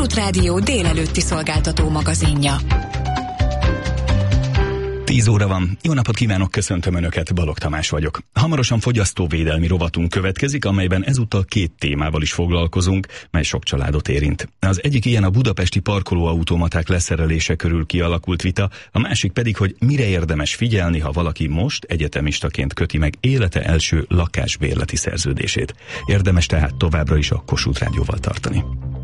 Kossuth Rádió délelőtti szolgáltató magazinja. 10 óra van. Jó napot kívánok, köszöntöm Önöket, Balogh Tamás vagyok. Hamarosan fogyasztóvédelmi rovatunk következik, amelyben ezúttal 2 témával is foglalkozunk, mely sok családot érint. Az egyik ilyen a budapesti parkolóautomaták leszerelése körül kialakult vita, a másik pedig, hogy mire érdemes figyelni, ha valaki most egyetemistaként köti meg élete első lakásbérleti szerződését. Érdemes tehát továbbra is a Kossuth Rádióval tartani.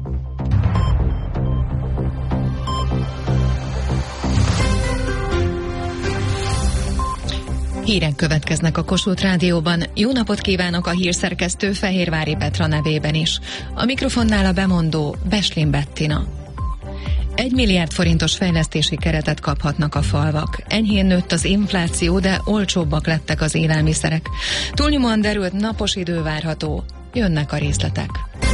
Hírek következnek a Kossuth Rádióban. Jó napot kívánok a hírszerkesztő Fehérvári Petra nevében is. A mikrofonnál a bemondó Beslin Bettina. 1 milliárd forintos fejlesztési keretet kaphatnak a falvak. Enyhén nőtt az infláció, de olcsóbbak lettek az élelmiszerek. Túlnyomóan derült, napos idő várható. Jönnek a részletek.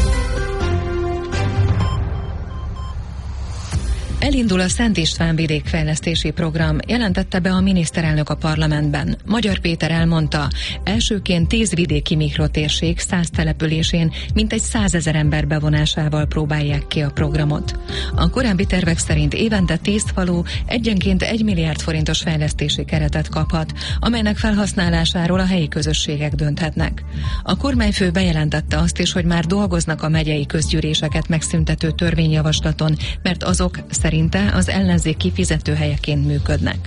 Elindul a Szent István vidékfejlesztési program, jelentette be a miniszterelnök a parlamentben. Magyar Péter elmondta, elsőként 10 vidéki mikrotérség 100 településén mintegy 100 000 ember bevonásával próbálják ki a programot. A korábbi tervek szerint évente 10 falu egyenként 1 milliárd forintos fejlesztési keretet kaphat, amelynek felhasználásáról a helyi közösségek dönthetnek. A kormányfő bejelentette azt is, hogy már dolgoznak a megyei közgyűléseket megszüntető törvényjavaslaton, mert azok szerinte az ellenzék kifizetőhelyeként működnek.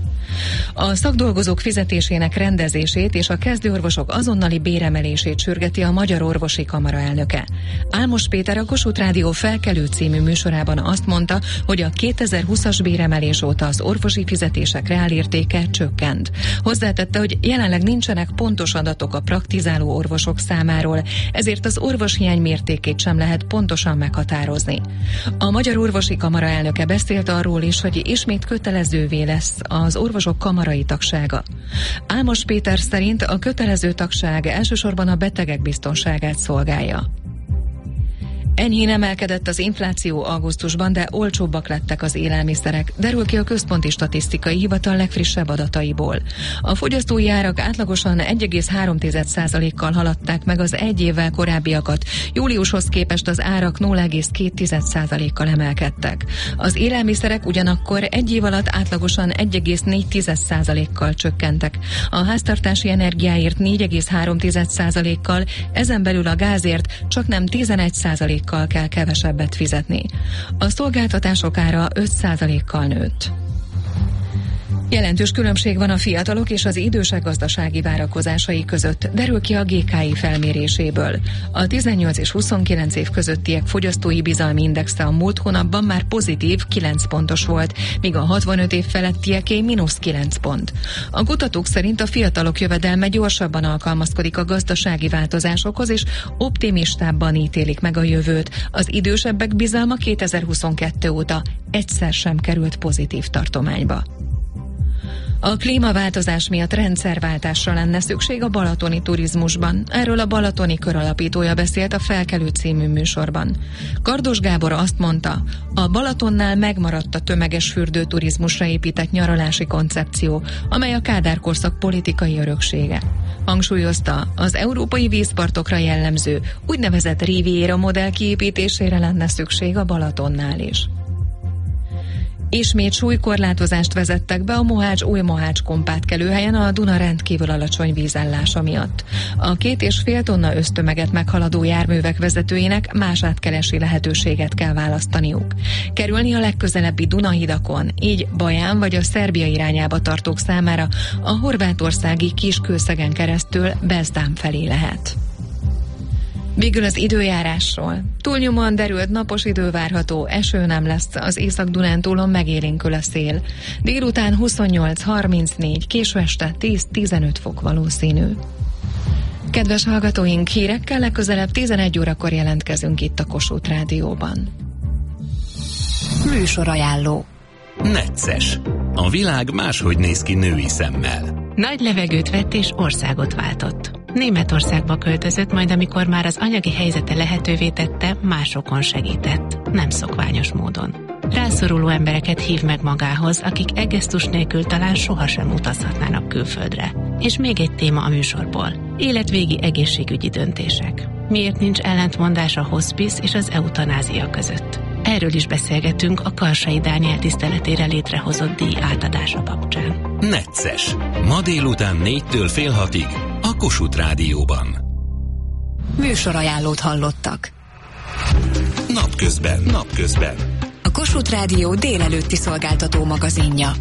A szakdolgozók fizetésének rendezését és a kezdőorvosok azonnali béremelését sürgeti a Magyar Orvosi Kamara elnöke. Álmos Péter a Kossuth Rádió Felkelő című műsorában azt mondta, hogy a 2020-as béremelés óta az orvosi fizetések reálértéke csökkent. Hozzátette, hogy jelenleg nincsenek pontos adatok a praktizáló orvosok számáról, ezért az orvoshiány mértékét sem lehet pontosan meghatározni. A Magyar Orvosi Kamara elnöke beszélt arról is, hogy ismét kötelezővé lesz az orvosok kamarai tagsága. Álmos Péter szerint a kötelező tagság elsősorban a betegek biztonságát szolgálja. Enyhén emelkedett az infláció augusztusban, de olcsóbbak lettek az élelmiszerek, derül ki a Központi Statisztikai Hivatal legfrissebb adataiból. A fogyasztói árak átlagosan 1,3%-kal haladták meg az egy évvel korábbiakat, júliushoz képest az árak 0,2%-kal emelkedtek. Az élelmiszerek ugyanakkor egy év alatt átlagosan 1,4%-kal csökkentek. A háztartási energiáért 4,3%-kal, ezen belül a gázért csaknem 11%-kal kell kevesebbet fizetni. A szolgáltatások ára 5%-kal nőtt. Jelentős különbség van a fiatalok és az idősek gazdasági várakozásai között, derül ki a GKI felméréséből. A 18 és 29 év közöttiek fogyasztói bizalmi indexe a múlt hónapban már pozitív 9 pontos volt, míg a 65 év felettieké -9 pont. A kutatók szerint a fiatalok jövedelme gyorsabban alkalmazkodik a gazdasági változásokhoz, és optimistábban ítélik meg a jövőt. Az idősebbek bizalma 2022 óta egyszer sem került pozitív tartományba. A klímaváltozás miatt rendszerváltásra lenne szükség a balatoni turizmusban. Erről a Balatoni Kör alapítója beszélt a Felkelő című műsorban. Kardos Gábor azt mondta, a Balatonnál megmaradt a tömeges fürdőturizmusra épített nyaralási koncepció, amely a Kádár-korszak politikai öröksége. Hangsúlyozta, az európai vízpartokra jellemző úgynevezett Riviera modell kiépítésére lenne szükség a Balatonnál is. Ismét súlykorlátozást vezettek be a Mohács-Újmohács-Kompátkelőhelyen a Duna rendkívül alacsony vízállása miatt. A 2,5 tonna ösztömeget meghaladó járművek vezetőinek más átkelesi lehetőséget kell választaniuk. Kerülni a legközelebbi Dunahidakon, így Baján vagy a Szerbia irányába tartók számára a horvátországi Kiskőszegen keresztül Bezdán felé lehet. Végül az időjárásról. Túlnyomóan derült, napos idő várható, eső nem lesz, az Észak-Dunántúlon megélénkül a szél. Délután 28-34, késő este 10-15 fok valószínű. Kedves hallgatóink, hírekkel legközelebb 11 órakor jelentkezünk itt a Kossuth Rádióban. Műsorajánló. Necces. A világ máshogy néz ki női szemmel. Nagy levegőt vett és országot váltott. Németországba költözött, majd amikor már az anyagi helyzete lehetővé tette, másokon segített, nem szokványos módon. Rászoruló embereket hív meg magához, akik egesztus nélkül talán sohasem utazhatnának külföldre. És még egy téma a műsorból. Életvégi egészségügyi döntések. Miért nincs ellentmondás a hospice és az eutanázia között? Erről is beszélgetünk a Karsai Dániel tiszteletére létrehozott díj átadása kapcsán. Necces. Ma délután 4-től fél 6-ig a Kossuth Rádióban. Műsorajánlót hallottak. Napközben. A Kossuth Rádió délelőtti szolgáltató magazinja.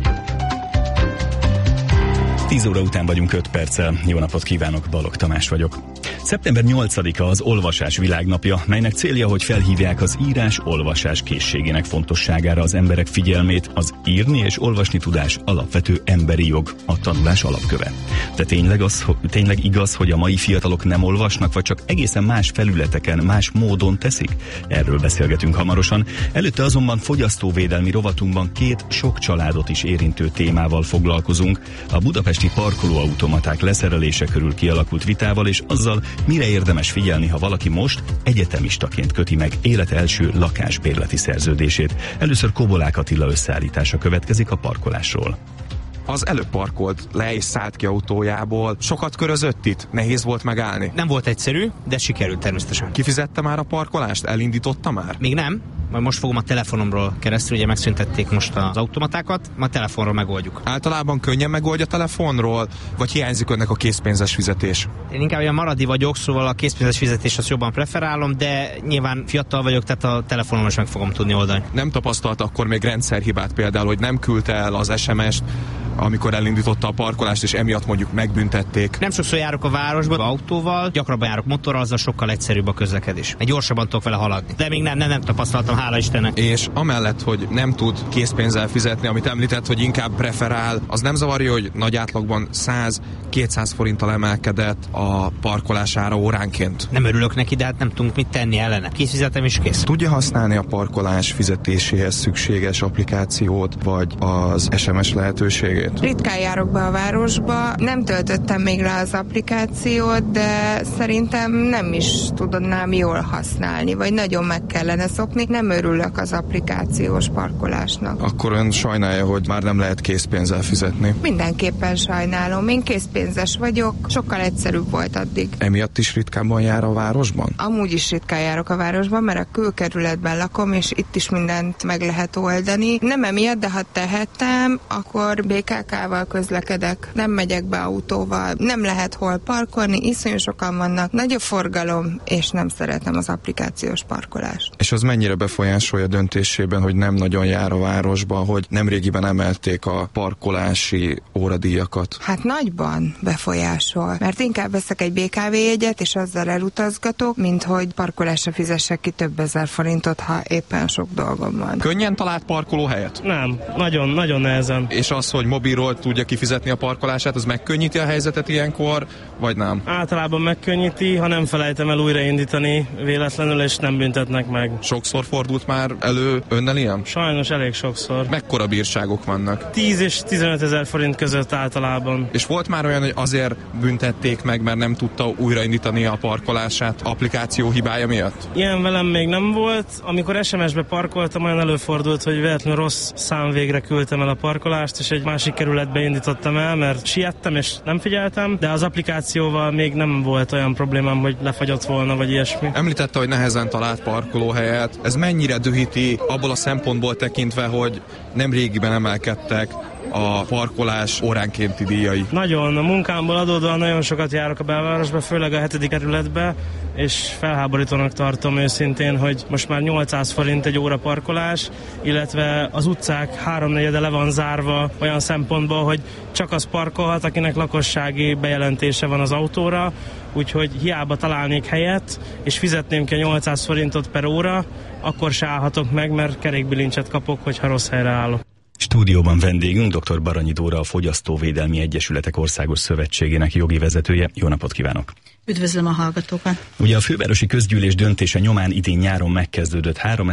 10 óra után vagyunk 5 perccel. Jó napot kívánok, Balogh Tamás vagyok. Szeptember 8-a az Olvasás Világnapja, melynek célja, hogy felhívják az írás-olvasás készségének fontosságára az emberek figyelmét, az írni és olvasni tudás alapvető emberi jog, a tanulás alapköve. De tényleg igaz, hogy a mai fiatalok nem olvasnak, vagy csak egészen más felületeken, más módon teszik? Erről beszélgetünk hamarosan. Előtte azonban fogyasztóvédelmi rovatunkban 2 sok családot is érintő témával foglalkozunk. A budapesti parkolóautomaták leszerelése körül kialakult vitával, és azzal, mire érdemes figyelni, ha valaki most egyetemistaként köti meg élete első lakásbérleti szerződését. Először Kobolák Attila összeállítása következik a parkolásról. Az előbb parkolt le és szállt ki autójából. Sokat körözött itt? Nehéz volt megállni? Nem volt egyszerű, de sikerült természetesen. Kifizette már a parkolást? Elindította már? Még nem. Majd most fogom a telefonomról keresztül, ugye megszüntették most az automatákat, majd telefonról megoldjuk. Általában könnyen megoldja telefonról, vagy hiányzik önnek a készpénzes fizetés? Én inkább olyan maradi vagyok, szóval a készpénzes fizetést azt jobban preferálom, de nyilván fiatal vagyok, tehát a telefonon is meg fogom tudni oldani. Nem tapasztalta akkor még rendszerhibát például, hogy nem küldte el az SMS-t, amikor elindította a parkolást, és emiatt mondjuk megbüntették? Nem sokszor járok a városba autóval, gyakrabban járok motorral, azzal sokkal egyszerűbb a közlekedés. Gyorsabban tudok vele haladni. De még nem tapasztaltam, hála Istennek. És amellett, hogy nem tud készpénzzel fizetni, amit említett, hogy inkább preferál, az nem zavarja, hogy nagy átlagban 100-200 forinttal emelkedett a parkolására óránként? Nem örülök neki, de hát nem tudunk mit tenni ellene. Készfizetem és kész. Tudja használni a parkolás fizetéséhez szükséges applikációt, vagy az SMS lehetőségét? Ritkán járok be a városba, nem töltöttem még le az applikációt, de szerintem nem is tudnám jól használni, vagy nagyon meg kellene szokni. Nem örülök az applikációs parkolásnak. Akkor ön sajnálja, hogy már nem lehet készpénzzel fizetni? Mindenképpen sajnálom. Én készpénzes vagyok, sokkal egyszerűbb volt addig. Emiatt is ritkábban jár a városban? Amúgy is ritkán járok a városban, mert a külkerületben lakom, és itt is mindent meg lehet oldani. Nem emiatt, de ha tehetem, akkor BKK-val közlekedek, nem megyek be autóval, nem lehet hol parkolni, iszonyú sokan vannak, nagy a forgalom, és nem szeretem az applikációs parkolást. És az mennyire befolyásolja döntésében, hogy nem nagyon jár a városba, hogy nemrégiben emelték a parkolási óradíjakat? Hát nagyban befolyásol, mert inkább veszek egy BKV jegyet, és azzal elutazgatok, mint hogy parkolásra fizessek ki több ezer forintot, ha éppen sok dolgom van. Könnyen talált parkolóhelyet? Nem, nagyon nehezen. És az, hogy mobilról tudja kifizetni a parkolását, az megkönnyíti a helyzetet ilyenkor, vagy nem? Általában megkönnyíti, ha nem felejtem el újraindítani véletlenül, és nem büntetnek meg. Sokszor fordult már elő önnel ilyen? Sajnos elég sokszor. Mekkora bírságok vannak? 10 és 15 ezer forint között általában. És volt már olyan, hogy azért büntették meg, mert nem tudta újraindítani a parkolását applikáció hibája miatt? Ilyen velem még nem volt. Amikor SMS-be parkoltam, olyan előfordult, hogy véletlenül rossz számvégre küldtem el a parkolást, és egy másik kerületbe indítottam el, mert siettem és nem figyeltem, de az applikációval még nem volt olyan problémám, hogy lefagyott volna, vagy ilyesmi. Említette, hogy nehezen talált parkolóhelyet. Ez mennyire dühíti abból a szempontból tekintve, hogy nem régiben emelkedtek a parkolás óránkénti díjai? Nagyon, a munkámból adódóan nagyon sokat járok a belvárosba, főleg a 7. kerületbe, és felháborítónak tartom őszintén, hogy most már 800 forint egy óra parkolás, illetve az utcák 3/4 le van zárva olyan szempontból, hogy csak az parkolhat, akinek lakossági bejelentése van az autóra, úgyhogy hiába találnék helyet, és fizetném ki a 800 forintot per óra, akkor se állhatok meg, mert kerékbilincset kapok, hogyha rossz helyre állok. Stúdióban vendégünk dr. Baranyi Dóra, a Fogyasztóvédelmi Egyesületek Országos Szövetségének jogi vezetője. Jó napot kívánok! Üdvözlöm a hallgatókat! Ugye a fővárosi közgyűlés döntése nyomán idén nyáron megkezdődött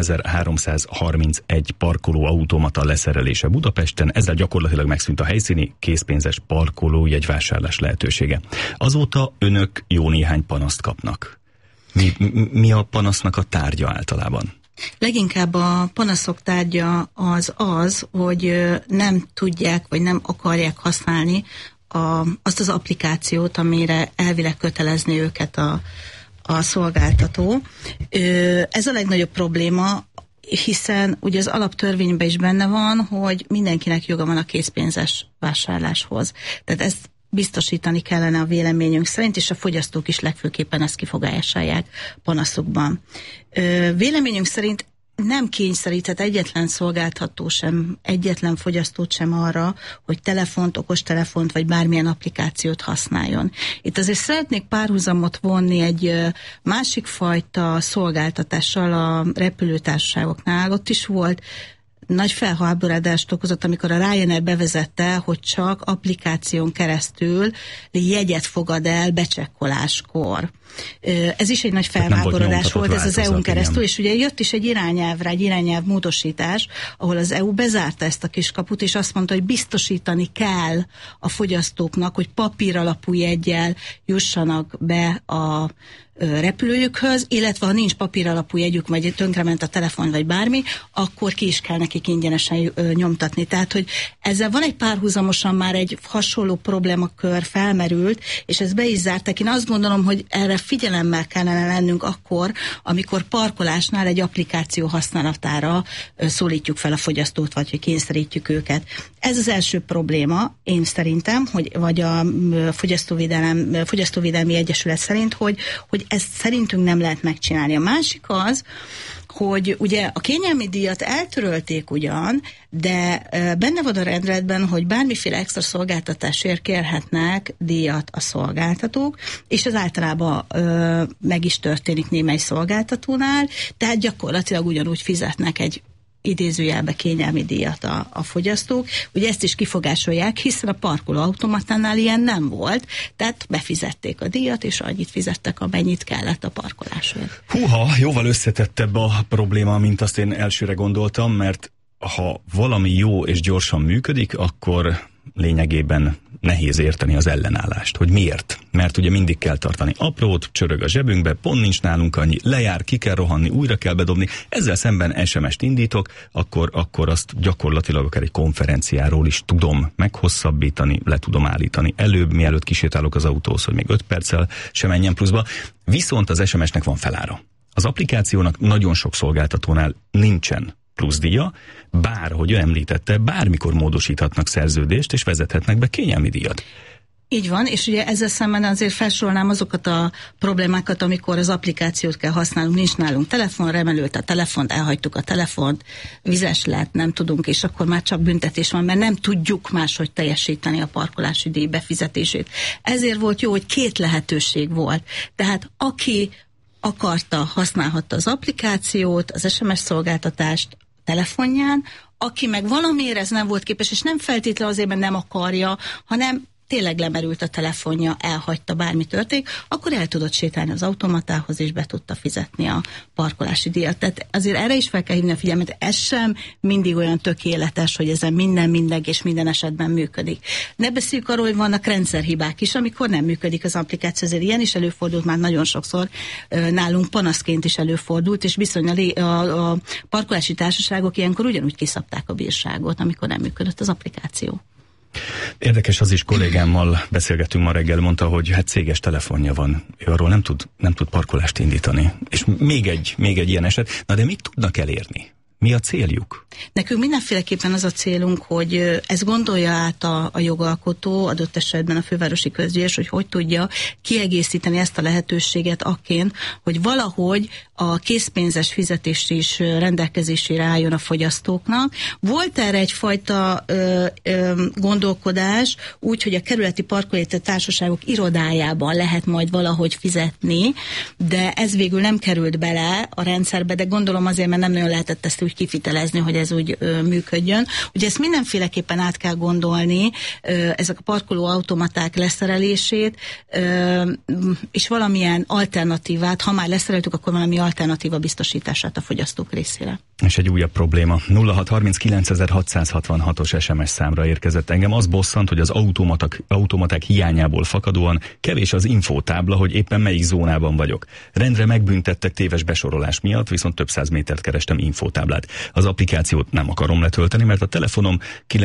3331 parkolóautomata leszerelése Budapesten, ezzel gyakorlatilag megszűnt a helyszíni készpénzes parkolójegyvásárlás lehetősége. Azóta önök jó néhány panaszt kapnak. Mi a panasznak a tárgya általában? Leginkább a panaszok tárgya az, hogy nem tudják, vagy nem akarják használni azt az applikációt, amire elvileg kötelezni őket a szolgáltató. Ez a legnagyobb probléma, hiszen ugye az alaptörvényben is benne van, hogy mindenkinek joga van a készpénzes vásárláshoz. Tehát ezt biztosítani kellene a véleményünk szerint, és a fogyasztók is legfőképpen ezt kifogásolják panaszukban. Véleményünk szerint nem kényszeríthet egyetlen szolgáltató sem, egyetlen fogyasztót sem arra, hogy telefont, okostelefont vagy bármilyen applikációt használjon. Itt azért szeretnék párhuzamot vonni egy másik fajta szolgáltatással a repülőtársaságoknál. Ott is volt nagy felháborodást okozott, amikor a Ryanair bevezette, hogy csak applikáción keresztül jegyet fogad el becsekkoláskor. Ez is egy nagy felháborodás volt, ez az EU-n keresztül, és ugye jött is egy irányelv módosítás, ahol az EU bezárta ezt a kiskaput, és azt mondta, hogy biztosítani kell a fogyasztóknak, hogy papíralapú jeggyel jussanak be a repülőjükhöz, illetve ha nincs papíralapú jegyük, vagy tönkrement a telefon, vagy bármi, akkor ki is kell nekik ingyenesen nyomtatni. Tehát, hogy ezzel van egy párhuzamosan már egy hasonló problémakör felmerült, és ez be is zártak. Én azt gondolom, hogy erre figyelemmel kellene lennünk akkor, amikor parkolásnál egy applikáció használatára szólítjuk fel a fogyasztót, vagy kényszerítjük őket. Ez az első probléma, én szerintem, vagy a Fogyasztóvédelmi Egyesület szerint, hogy ezt szerintünk nem lehet megcsinálni. A másik az, hogy ugye a kényelmi díjat eltörölték ugyan, de benne van a rendeletben, hogy bármiféle extra szolgáltatásért kérhetnek díjat a szolgáltatók, és ez általában meg is történik némely szolgáltatónál, tehát gyakorlatilag ugyanúgy fizetnek egy idézőjelbe kényelmi díjat a fogyasztók. Ugye ezt is kifogásolják, hiszen a parkolóautomatánál ilyen nem volt, tehát befizették a díjat, és annyit fizettek, amennyit kellett a parkolásért. Húha, jóval összetettebb a probléma, mint azt én elsőre gondoltam, mert ha valami jó és gyorsan működik, akkor lényegében nehéz érteni az ellenállást. Hogy miért? Mert ugye mindig kell tartani aprót, csörög a zsebünkbe, pont nincs nálunk annyi, lejár, ki kell rohanni, újra kell bedobni. Ezzel szemben SMS-t indítok, akkor azt gyakorlatilag akár egy konferenciáról is tudom meghosszabbítani, le tudom állítani előbb, mielőtt kisétálok az autóhoz, hogy még 5 perccel se menjen pluszba. Viszont az SMS-nek van felára. Az applikációnak nagyon sok szolgáltatónál nincsen pluszdíja, bár, hogy ő említette, bármikor módosíthatnak szerződést, és vezethetnek be kényelmi díjat. Így van, és ugye ezzel szemben azért felsorolnám azokat a problémákat, amikor az applikációt kell használnunk, nincs nálunk telefon, remelült a telefont, elhagytuk a telefont, vizes lett, nem tudunk, és akkor már csak büntetés van, mert nem tudjuk máshogy teljesíteni a parkolási díj befizetését. Ezért volt jó, hogy 2 lehetőség volt. Tehát aki akarta, használhatta az applikációt, az SMS szolgáltatást telefonján, aki meg valamiért ez nem volt képes, és nem feltétlenül azért, mert nem akarja, hanem tényleg lemerült a telefonja, elhagyta, bármi történik, akkor el tudott sétálni az automatához, és be tudta fizetni a parkolási díjat. Tehát azért erre is fel kell hívni a figyelmet, ez sem mindig olyan tökéletes, hogy ezen minden és minden esetben működik. Ne beszéljük arról, hogy vannak rendszerhibák is, amikor nem működik az applikáció, azért ilyen is előfordult már nagyon sokszor, nálunk panaszként is előfordult, és bizony a parkolási társaságok ilyenkor ugyanúgy kiszabták a bírságot, amikor nem működött az applikáció. Érdekes, az is kollégámmal beszélgettünk ma reggel, mondta, hogy hát céges telefonja van, ő arról nem tud parkolást indítani. És még egy ilyen eset. Na de mit tudnak elérni? Mi a céljuk? Nekünk mindenféleképpen az a célunk, hogy ezt gondolja át a jogalkotó, adott esetben a fővárosi közgyűlés, hogy tudja kiegészíteni ezt a lehetőséget akként, hogy valahogy a készpénzes fizetés is rendelkezésére álljon a fogyasztóknak. Volt erre egyfajta gondolkodás, úgy, hogy a kerületi parkolati társaságok irodájában lehet majd valahogy fizetni, de ez végül nem került bele a rendszerbe, de gondolom azért, mert nem nagyon lehetett ezt úgy kivitelezni, hogy ez úgy működjön. Ugye ezt mindenféleképpen át kell gondolni, ezek a parkoló automaták leszerelését, és valamilyen alternatívát, ha már leszereltük, akkor valami alternatíva biztosítását a fogyasztók részére. És egy újabb probléma. 0639.666-os SMS számra érkezett. Engem az bosszant, hogy az automaták hiányából fakadóan kevés az infótábla, hogy éppen melyik zónában vagyok. Rendre megbüntettek téves besorolás miatt, viszont több 100 métert kerestem infótáblát. Az applikációt nem akarom letölteni, mert a telefonom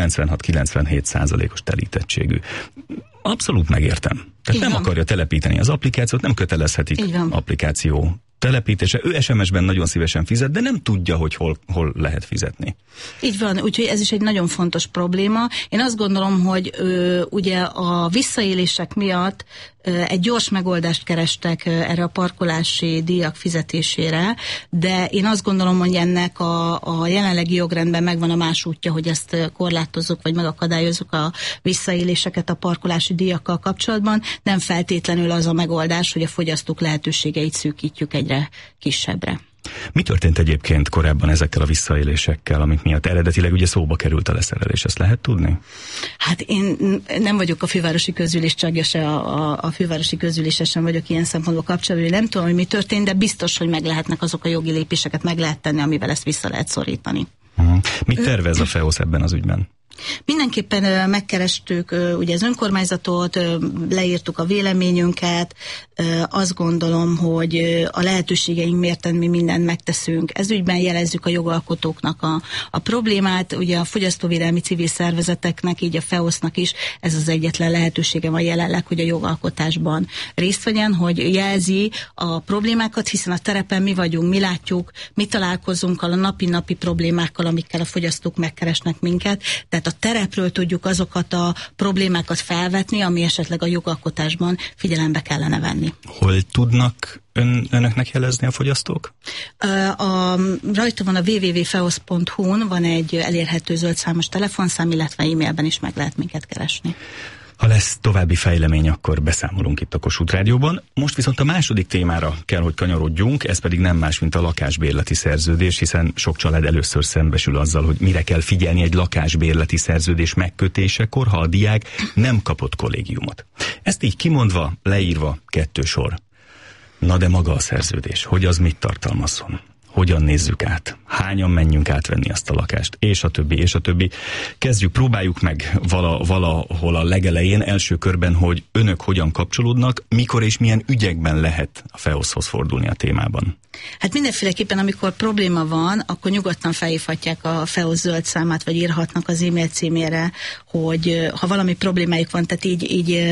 96-97%-os telítettségű. Abszolút megértem. Tehát nem akarja telepíteni az applikációt, nem kötelezhetik applikáció telepítése. Ő SMS-ben nagyon szívesen fizet, de nem tudja, hogy hol lehet fizetni. Így van, úgyhogy ez is egy nagyon fontos probléma. Én azt gondolom, hogy ugye a visszaélések miatt egy gyors megoldást kerestek erre a parkolási díjak fizetésére, de én azt gondolom, hogy ennek a jelenlegi jogrendben megvan a más útja, hogy ezt korlátozzuk, vagy megakadályozzuk a visszaéléseket a parkolási díjakkal kapcsolatban. Nem feltétlenül az a megoldás, hogy a fogyasztók lehetőségeit szűkítjük egyre kisebbre. Mi történt egyébként korábban ezekkel a visszaélésekkel, amik miatt eredetileg ugye szóba került a leszerelés? Ezt lehet tudni? Hát én nem vagyok a fővárosi közgyűlés tagja, se a fővárosi közgyűlése sem vagyok ilyen szempontból kapcsolatban, nem tudom, hogy mi történt, de biztos, hogy meg lehetnek azok a jogi lépéseket, meg lehet tenni, amivel ezt vissza lehet szorítani. Mit tervez a FEOSZ ebben az ügyben? Mindenképpen megkerestük ugye az önkormányzatot, leírtuk a véleményünket, azt gondolom, hogy a lehetőségeink mérten mi mindent megteszünk. Ez ügyben jelezzük a jogalkotóknak a problémát, ugye a fogyasztóvédelmi civil szervezeteknek, így a FEOSZ-nak is ez az egyetlen lehetősége van jelenleg, hogy a jogalkotásban részt vegyen, hogy jelzi a problémákat, hiszen a terepen mi vagyunk, mi látjuk, mi találkozunk a napi problémákkal, amikkel a fogyasztók megkeresnek minket, tehát a terepről tudjuk azokat a problémákat felvetni, ami esetleg a jogalkotásban figyelembe kellene venni. Hol tudnak önöknek jelezni a fogyasztók? Rajta van a www.feosz.hu-n, van egy elérhető zöld számos telefonszám, illetve e-mailben is meg lehet minket keresni. Ha lesz további fejlemény, akkor beszámolunk itt a Kossuth Rádióban. Most viszont a második témára kell, hogy kanyarodjunk, ez pedig nem más, mint a lakásbérleti szerződés, hiszen sok család először szembesül azzal, hogy mire kell figyelni egy lakásbérleti szerződés megkötésekor, ha a diák nem kapott kollégiumot. Ezt így kimondva, leírva 2 sor. Na de maga a szerződés, hogy az mit tartalmazzon? Hogyan nézzük át? Hányan menjünk átvenni azt a lakást? És a többi, és a többi. Kezdjük, próbáljuk meg valahol a legelején, első körben, hogy önök hogyan kapcsolódnak, mikor és milyen ügyekben lehet a FEOSZ-hoz fordulni a témában. Hát mindenféleképpen, amikor probléma van, akkor nyugodtan felhívhatják a FEOSZ zöld számát, vagy írhatnak az e-mail címére, hogy ha valami problémájuk van, tehát így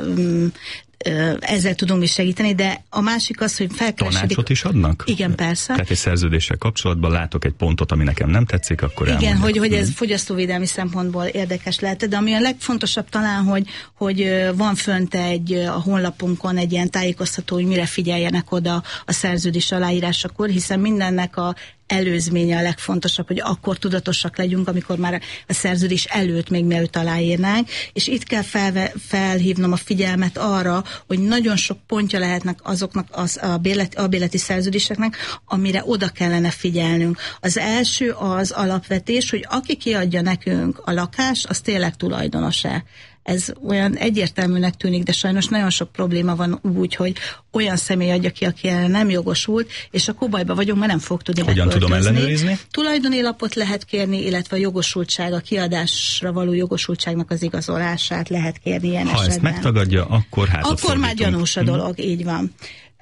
ezzel tudunk mi segíteni, de a másik az, hogy felkeresik... Tanácsot is adnak? Igen, persze. Tehát egy szerződéssel kapcsolatban látok egy pontot, ami nekem nem tetszik, akkor igen, hogy ez fogyasztóvédelmi szempontból érdekes lehet, de ami a legfontosabb talán, hogy van fönt a honlapunkon egy ilyen tájékoztató, hogy mire figyeljenek oda a szerződés aláírásakor, hiszen mindennek a előzménye a legfontosabb, hogy akkor tudatosak legyünk, amikor már a szerződés előtt, még mielőtt aláírnánk, és itt kell felhívnom a figyelmet arra, hogy nagyon sok pontja lehetnek azoknak a bérleti szerződéseknek, amire oda kellene figyelnünk. Az első az alapvetés, hogy aki kiadja nekünk a lakást, az tényleg tulajdonos-e. Ez olyan egyértelműnek tűnik, de sajnos nagyon sok probléma van úgy, hogy olyan személy adja ki, aki erre nem jogosult, és akkor bajba vagyunk, mert nem fog tudni beköltözni. Hogyan tudom ellenőrizni? Tulajdoni lapot lehet kérni, illetve a jogosultság, a kiadásra való jogosultságnak az igazolását lehet kérni ilyen esetben. Ha ezt megtagadja, akkor akkor már gyanús a dolog, így van.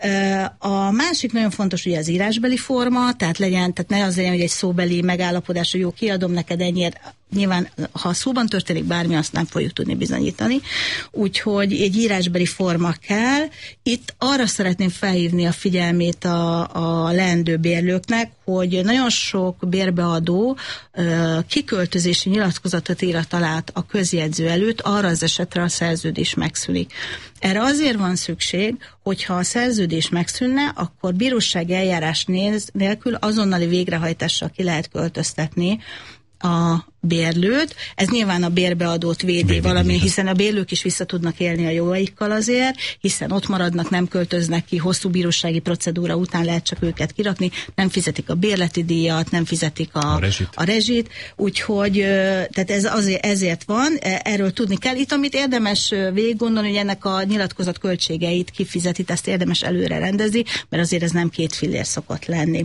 A másik nagyon fontos ugye az írásbeli forma, tehát ne az legyen, hogy egy szóbeli megállapodás, hogy jó, kiadom neked ennyiért. Nyilván, ha szóban történik bármi, azt nem fogjuk tudni bizonyítani. Úgyhogy egy írásbeli forma kell. Itt arra szeretném felhívni a figyelmét a leendő bérlőknek, hogy nagyon sok bérbeadó kiköltözési nyilatkozatot írat alá a közjegyző előtt, arra az esetre a szerződés megszűnik. Erre azért van szükség, hogyha a szerződés megszűnne, akkor bírósági eljárás nélkül azonnali végrehajtással ki lehet költöztetni a bérlőt. Ez nyilván a bérbeadót védi valami, hiszen a bérlők is vissza tudnak élni a jogaikkal azért, hiszen ott maradnak, nem költöznek ki, hosszú bírósági procedúra után lehet csak őket kirakni, nem fizetik a bérleti díjat, nem fizetik a rezsit, úgyhogy tehát ez ezért van, erről tudni kell. Itt, amit érdemes végig gondolni, hogy ennek a nyilatkozat költségeit kifizeti, ezt érdemes előre rendezni, mert azért ez nem 2 fillér szokott lenni.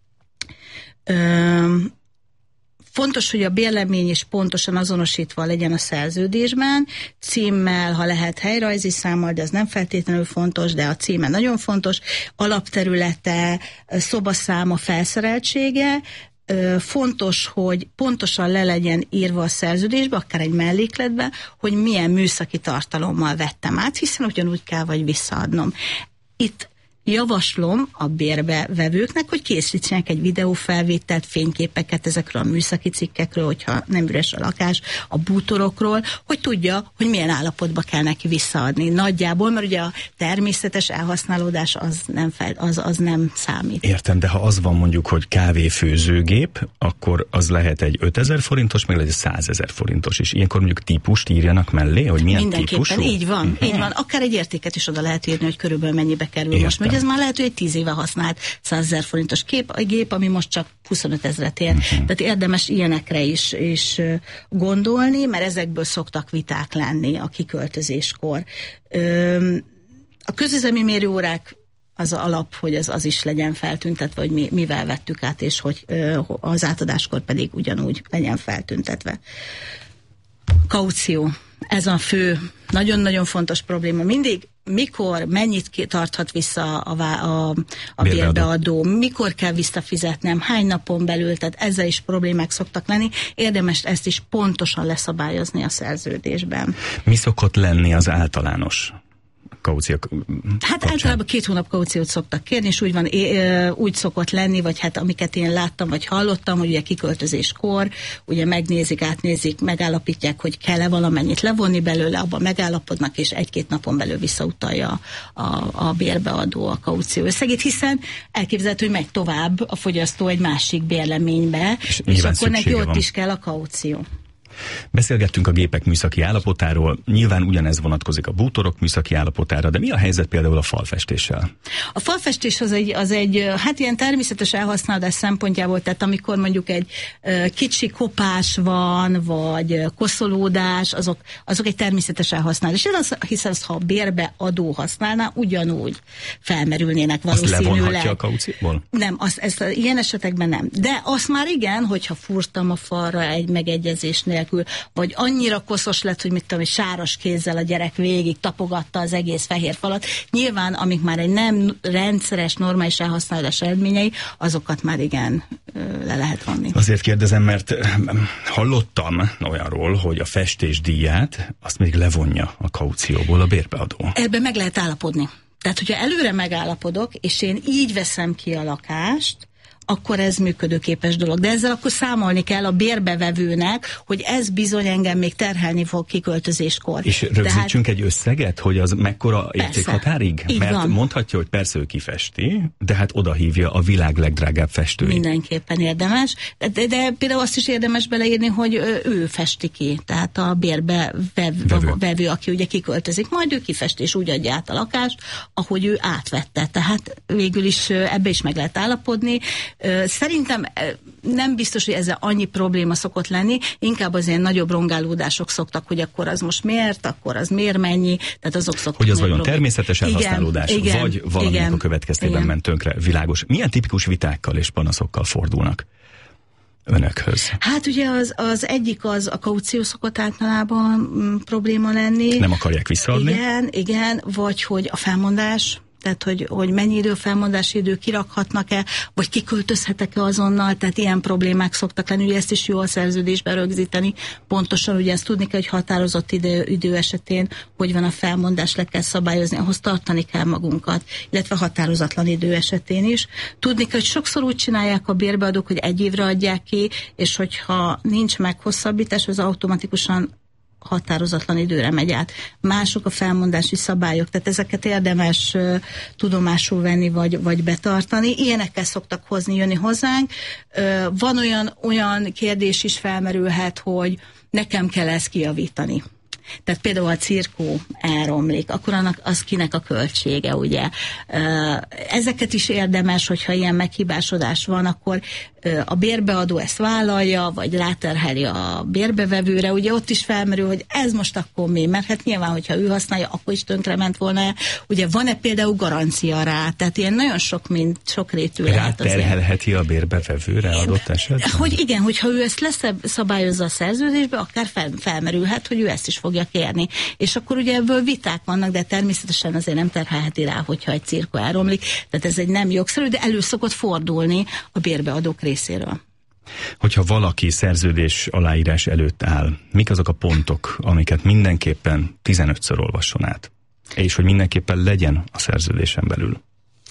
Fontos, hogy a bérlemény is pontosan azonosítva legyen a szerződésben, címmel, ha lehet helyrajzi számmal, de ez nem feltétlenül fontos, de a címe nagyon fontos, alapterülete, szobaszáma, felszereltsége. Fontos, hogy pontosan le legyen írva a szerződésbe, akár egy mellékletbe, hogy milyen műszaki tartalommal vettem át, hiszen ugyanúgy kell vagy visszaadnom. Itt javaslom a bérbevevőknek, hogy készítsenek egy videófelvételt, fényképeket ezekről a műszaki cikkekről, hogyha nem üres a lakás, a bútorokról, hogy tudja, hogy milyen állapotba kell neki visszaadni. Nagyjából, mert ugye a természetes elhasználódás az nem számít. Értem, de ha az van mondjuk, hogy kávéfőzőgép, akkor az lehet egy 5000 forintos, meg lehet egy 100 000 forintos is. Ilyenkor mondjuk típust írjanak mellé, hogy milyen típusú? Így van, így van. Akár egy értéket is oda lehet írni, hogy körülbelül mennyibe kerül. Értem. Most, hogy ez már lehet, hogy egy 10 éve használt 100 000 forintos gép, ami most csak 25 000 ér. Tehát érdemes ilyenekre is gondolni, mert ezekből szoktak viták lenni a kiköltözéskor. A közüzemi mérőórák az alap, hogy az is legyen feltüntetve, hogy mivel vettük át, és hogy az átadáskor pedig ugyanúgy legyen feltüntetve. Kaució. Ez a fő, nagyon-nagyon fontos probléma. Mindig, mikor, mennyit tarthat vissza a bérbeadó, mikor kell visszafizetnem, hány napon belül, tehát ezzel is problémák szoktak lenni. Érdemes ezt is pontosan leszabályozni a szerződésben. Mi szokott lenni az általános kaució? Hát általában 2 hónap kauciót szoktak kérni, és úgy szokott lenni, vagy hát amiket én láttam, vagy hallottam, hogy ugye kiköltözéskor, ugye megnézik, átnézik, megállapítják, hogy kell-e valamennyit levonni belőle, abban megállapodnak, és 1-2 napon belül visszautalja a bérbeadó a kaució összegét, hiszen elképzelhető, hogy megy tovább a fogyasztó egy másik bérleménybe, és akkor neki ott is kell a kaució. Beszélgettünk a gépek műszaki állapotáról, nyilván ugyanez vonatkozik a bútorok műszaki állapotára, de mi a helyzet például a falfestéssel? A falfestés az egy hát ilyen természetes elhasználás szempontjából, tehát amikor mondjuk egy kicsi kopás van, vagy koszolódás, azok egy természetes elhasználás. Hiszen azt, ha a bérbeadó használná, ugyanúgy felmerülnének valószínűleg. Azt levonhatja a kaucióból? Nem, ilyen esetekben nem. De azt már igen, hogyha fúrtam a falra egy megegyezés nélkül, vagy annyira koszos lett, hogy mit tudom, egy sáros kézzel a gyerek végig tapogatta az egész fehér falat. Nyilván, amik már egy nem rendszeres, normális elhasználás eredményei, azokat már igen le lehet vonni. Azért kérdezem, mert hallottam olyanról, hogy a festésdíját azt még levonja a kaucióból a bérbeadó. Ebben meg lehet állapodni. Tehát, hogyha előre megállapodok, és én így veszem ki a lakást, akkor ez működőképes dolog. De ezzel akkor számolni kell a bérbevevőnek, hogy ez bizony engem még terhelni fog kiköltözéskor. És rögzítsünk egy összeget, hogy az mekkora értékhatárig? Így mert van. Mondhatja, hogy persze ő kifesti, de hát odahívja a világ legdrágább festőjét. Mindenképpen érdemes. De például azt is érdemes beleírni, hogy ő festi ki. Tehát a bérbevevő, aki ugye kiköltözik, majd ő kifesti, és úgy adja át a lakást, ahogy ő átvette. Tehát végül is ebbe is meg lehet állapodni. Szerintem nem biztos, hogy ezzel annyi probléma szokott lenni, inkább az ilyen nagyobb rongálódások szoktak, hogy akkor az most miért, akkor az miért mennyi, tehát azok szoktak. Hogy az vajon természetes elhasználódás, vagy valamelyik a következtében ment tönkre, világos. Milyen tipikus vitákkal és panaszokkal fordulnak önökhöz? Hát ugye az egyik az a kaució szokott általában probléma lenni. Nem akarják visszaadni? Igen, vagy hogy a felmondás, tehát hogy mennyi felmondási idő kirakhatnak-e, vagy kiköltözhetek-e azonnal, tehát ilyen problémák szoktak lenni, ugye ezt is jó a szerződésben rögzíteni, pontosan ugye ezt tudni kell, hogy határozott idő esetén, hogy van a felmondás, le kell szabályozni, ahhoz tartani kell magunkat, illetve határozatlan idő esetén is. Tudni kell, hogy sokszor úgy csinálják a bérbeadók, hogy 1 évre adják ki, és hogyha nincs meghosszabbítás, az automatikusan határozatlan időre megy át. Mások a felmondási szabályok, tehát ezeket érdemes tudomásul venni, vagy betartani. Ilyenekkel szoktak jönni hozzánk. Van olyan kérdés is felmerülhet, hogy nekem kell ezt kijavítani. Tehát például a cirkó elromlik, akkor annak az kinek a költsége, ugye. Ezeket is érdemes, hogyha ilyen meghibásodás van, akkor a bérbeadó ezt vállalja, vagy ráterheli a bérbevevőre, ugye ott is felmerül, hogy ez most akkor mi, mert hát nyilván, hogyha ő használja, akkor is tönkrement volna. Ugye van-e például garancia rá? Tehát ilyen nagyon sokrétű lehet. Ráterhelheti a bérbevevőre adott esetben? Hogy igen, hogyha ő ezt leszabályozza a szerződésbe, akár felmerülhet, hogy ő ezt is fogja kérni. És akkor ugye ebből viták vannak, de természetesen azért nem terhelheti rá, hogyha egy cirkó elromlik. Tehát ez egy nem jogszerű, de elő szokott fordulni a bérbeadók részéről. Hogyha valaki szerződés aláírás előtt áll, mik azok a pontok, amiket mindenképpen 15-ször olvasson át? És hogy mindenképpen legyen a szerződésen belül?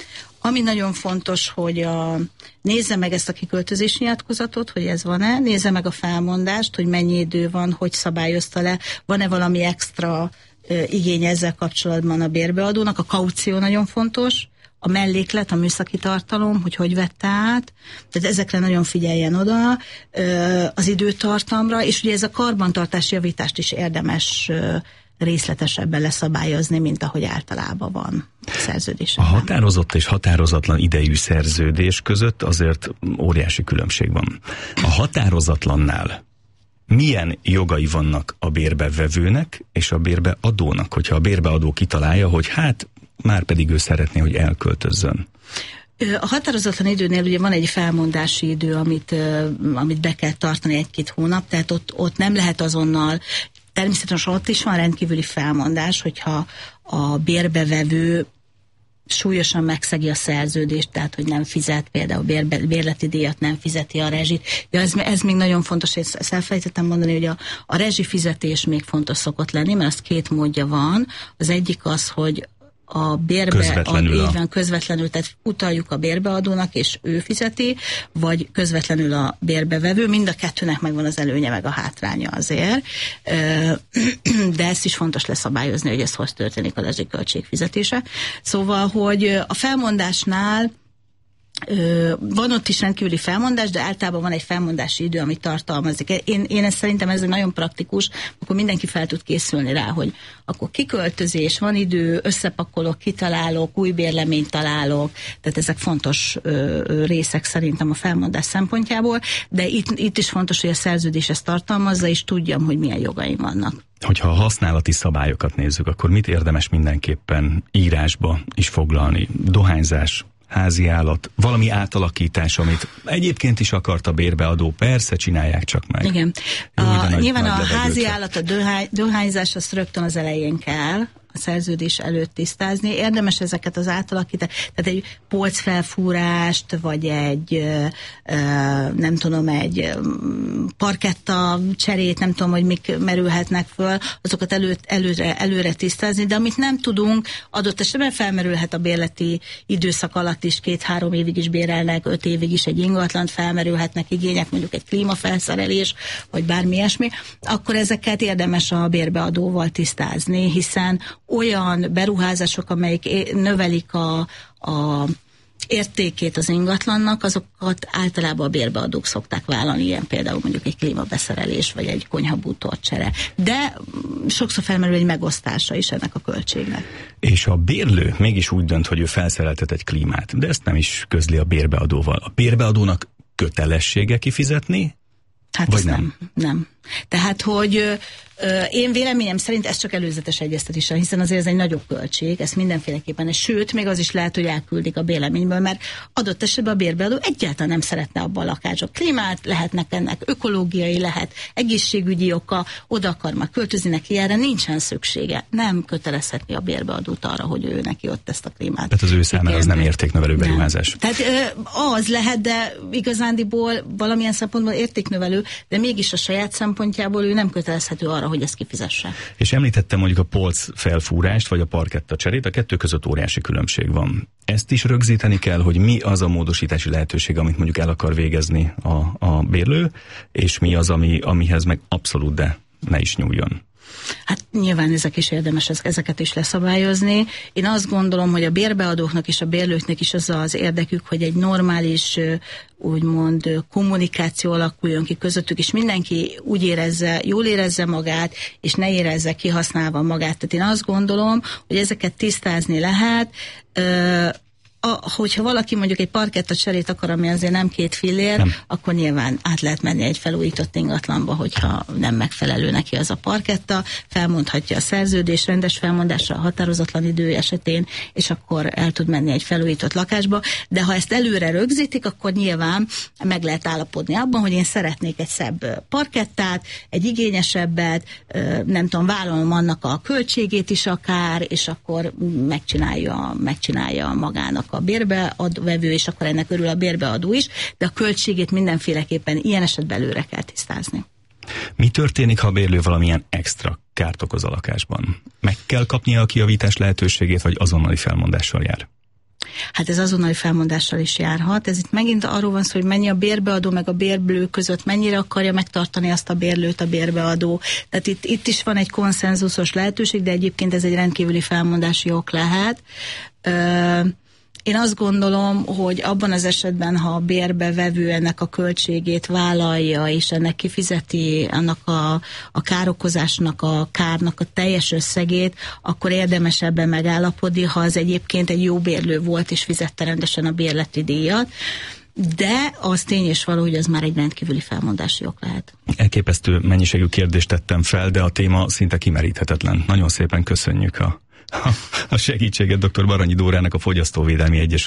Ami nagyon fontos, hogy nézze meg ezt a kiköltözési nyilatkozatot, hogy ez van-e, nézze meg a felmondást, hogy mennyi idő van, hogy szabályozta le, van-e valami extra igény ezzel kapcsolatban a bérbeadónak. A kaució nagyon fontos, a melléklet, a műszaki tartalom, hogy vette át, tehát ezekre nagyon figyeljen oda, az időtartamra, és ugye ez a karbantartási javítást is érdemes részletesebben leszabályozni, mint ahogy általában van szerződésben. A határozott és határozatlan idejű szerződés között azért óriási különbség van. A határozatlannál milyen jogai vannak a bérbeevőnek és a bérbeadónak, hogyha a bérbeadó kitalálja, hogy hát már pedig ő szeretné, hogy elköltözzön? A határozatlan időnél ugye van egy felmondási idő, amit be kell tartani 1-2 hónap, tehát ott nem lehet azonnal. Természetesen ott is van rendkívüli felmondás, hogyha a bérbevevő súlyosan megszegi a szerződést, tehát hogy nem fizet, például bérleti díjat nem fizeti, a rezsit. Ja, ez még nagyon fontos, ezt elfelejtettem mondani, hogy a rezsifizetés még fontos szokott lenni, mert az 2 módja van. Az egyik az, hogy a közvetlenül, tehát utaljuk a bérbeadónak, és ő fizeti, vagy közvetlenül a bérbevevő. Mind a 2-nek megvan az előnye, meg a hátránya azért. De ezt is fontos leszabályozni, hogy ez hogy történik a rezsiköltség fizetése. Szóval, hogy a felmondásnál van ott is rendkívüli felmondás, de általában van egy felmondási idő, amit tartalmazik. Én ezt szerintem ez nagyon praktikus, akkor mindenki fel tud készülni rá, hogy akkor kiköltözés, van idő, összepakolok, kitalálok, új bérleményt találok, tehát ezek fontos részek szerintem a felmondás szempontjából, de itt is fontos, hogy a szerződés ezt tartalmazza, és tudjam, hogy milyen jogaim vannak. Hogyha a használati szabályokat nézzük, akkor mit érdemes mindenképpen írásba is foglalni? Dohányzás, házi állat, valami átalakítás, amit egyébként is akart a bérbeadó, persze csinálják csak meg. Igen. Nyilván a házi állat, a dohányzás, azt rögtön az elején kell a szerződés előtt tisztázni. Érdemes ezeket az átalakítást, tehát egy polcfelfúrást, vagy egy nem tudom, egy parketta cserét, nem tudom, hogy mik merülhetnek föl, azokat előre tisztázni, de amit nem tudunk, adott esetben felmerülhet a bérleti időszak alatt is, 2-3 évig is bérelnek, 5 évig is egy ingatlant, felmerülhetnek igények, mondjuk egy klímafelszerelés, vagy bármi ilyesmi, akkor ezeket érdemes a bérbeadóval tisztázni, hiszen olyan beruházások, amelyik növelik a értékét az ingatlannak, azokat általában a bérbeadók szokták vállalni, ilyen például mondjuk egy klímabeszerelés, vagy egy konyhabútorcsere. De sokszor felmerül egy megosztása is ennek a költségnek. És a bérlő mégis úgy dönt, hogy ő felszereltet egy klímát, de ezt nem is közli a bérbeadóval. A bérbeadónak kötelessége kifizetni? Hát vagy nem. Tehát, hogy én véleményem szerint ez csak előzetes egyeztetés, hiszen azért ez egy nagyobb költség, ez mindenféleképpen, sőt, még az is lehet, hogy elküldik a bérleményből, mert adott esetben a bérbeadó egyáltalán nem szeretne abban a lakásban klímát, lehetnek ennek ökológiai, lehet egészségügyi oka, oda akar már költözni, neki erre nincsen szüksége. Nem kötelezhetni a bérbeadót arra, hogy ő neki ott ezt a klímát. Tehát az ő számára az nem értéknövelő beruházás. Tehát az lehet, de igazándiból valamilyen szempontból értéknövelő, de mégis a saját szempontjából ő nem kötelezhető arra, hogy ezt kifizesse. És említettem mondjuk a polc felfúrást, vagy a parketta cserét, a 2 között óriási különbség van. Ezt is rögzíteni kell, hogy mi az a módosítási lehetőség, amit mondjuk el akar végezni a bérlő, és mi az, amihez meg abszolút de ne is nyúljon. Hát nyilván ezek is érdemes, ezeket is leszabályozni. Én azt gondolom, hogy a bérbeadóknak és a bérlőknek is az az érdekük, hogy egy normális, úgymond kommunikáció alakuljon ki közöttük, és mindenki úgy jól érezze magát, és ne érezze kihasználva magát. Tehát én azt gondolom, hogy ezeket tisztázni lehet, hogyha valaki mondjuk egy parketta cserét akar, ami azért nem 2 fillér, akkor nyilván át lehet menni egy felújított ingatlanba, hogyha nem megfelelő neki az a parketta, felmondhatja a szerződés rendes felmondásra a határozatlan idő esetén, és akkor el tud menni egy felújított lakásba, de ha ezt előre rögzítik, akkor nyilván meg lehet állapodni abban, hogy én szeretnék egy szebb parkettát, egy igényesebbet, nem tudom, vállalom annak a költségét is akár, és akkor megcsinálja magának a bérbeadvevő, és akkor ennek örül a bérbeadó is, de a költségét mindenféleképpen ilyen esetben előre kell tisztázni. Mi történik, ha a bérlő valamilyen extra kárt okoz a lakásban? Meg kell kapnia a kijavítás lehetőségét, vagy azonnali felmondással jár? Hát ez azonnali felmondással is járhat. Ez itt megint arról van szó, hogy mennyi a bérbeadó meg a bérlő között, mennyire akarja megtartani azt a bérlőt a bérbeadó. Tehát itt is van egy konszenzusos lehetőség, de egyébként ez egy rendkívüli felmondási ok lehet. Én azt gondolom, hogy abban az esetben, ha a bérbevevő ennek a költségét vállalja, és ennek kifizeti annak a károkozásnak, a kárnak a teljes összegét, akkor érdemes ebben megállapodni, ha az egyébként egy jó bérlő volt, és fizette rendesen a bérleti díjat. De az tény és való, hogy ez már egy rendkívüli felmondási ok lehet. Elképesztő mennyiségű kérdést tettem fel, de a téma szinte kimeríthetetlen. Nagyon szépen köszönjük a segítséget dr. Baranyi Dórának, a Fogyasztóvédelmi Egyesület